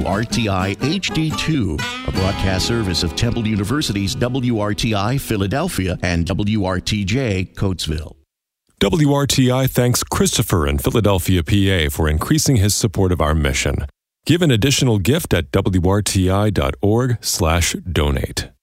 WRTI HD2, a broadcast service of Temple University's WRTI Philadelphia and WRTJ Coatesville. WRTI thanks Christopher in Philadelphia, PA for increasing his support of our mission. Give an additional gift at WRTI.org/donate.